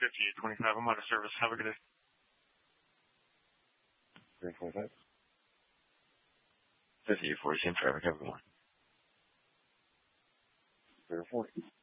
5825. I'm out of service. Have a good day. 345. 5840, same traffic, everyone. 340.